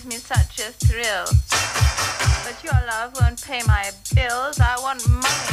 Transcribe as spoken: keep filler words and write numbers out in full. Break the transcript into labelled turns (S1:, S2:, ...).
S1: gives me such a thrill. But your love won't pay my bills. I want money.